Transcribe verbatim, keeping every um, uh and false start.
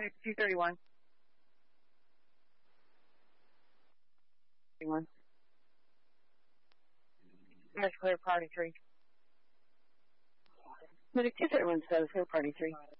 Medic two thirty-one. thirty-one. That's clear, party three. Medic two thirty-one says clear, party three.